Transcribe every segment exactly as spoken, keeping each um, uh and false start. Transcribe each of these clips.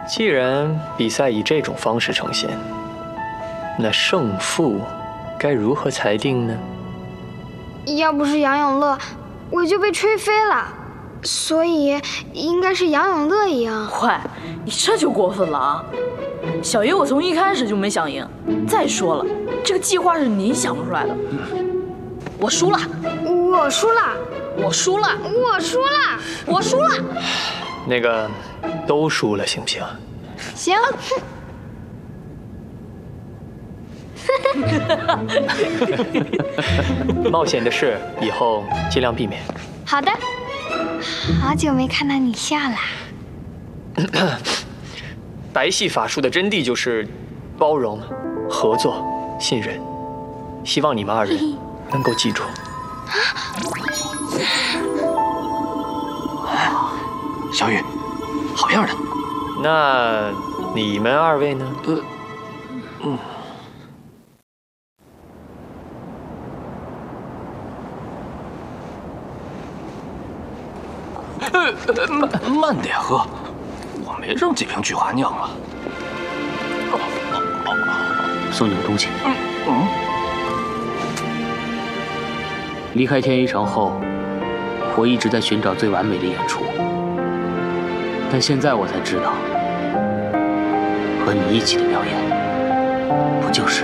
既然比赛以这种方式呈现，那胜负该如何裁定呢？ 要不是杨永乐，我就被吹飞了。所以应该是杨永乐赢。 快，你这就过分了啊！小爷我从一开始就没想赢。再说了，这个计划是你想出来的。我输了， 我输了， 我输了， 我输了， 我输了。 那个，都输了，行不行？ 行。 冒险的事以后尽量避免。 好的。好久没看到你笑了。 白系法术的真谛就是包容、合作、信任。希望你们二人能够记住。 小雨，好样的。 那你们二位呢？呃，嗯。 呃，慢慢点喝，我没剩几瓶菊花酿了。 送你个东西。 嗯嗯。 离开天一城后，我一直在寻找最完美的演出，但现在我才知道，和你一起的表演，不就是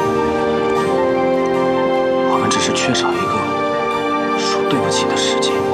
我们只是缺少一个说对不起的时间。